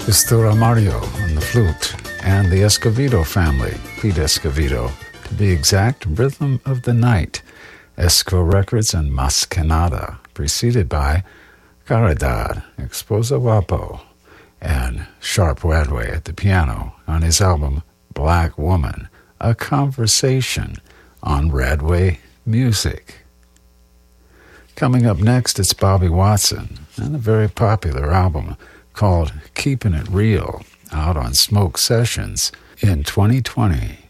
Pastor Mario on the flute, and the Escovedo family, Pete Escovedo, to be exact, Rhythm of the Night, Esco Records and Mas Que Nada, preceded by Caridad, Exposa Wapo, and Sharp Radway at the piano on his album Black Woman, a conversation on Radway music. Coming up next, it's Bobby Watson and a very popular album called Keeping It Real, out on Smoke Sessions in 2020.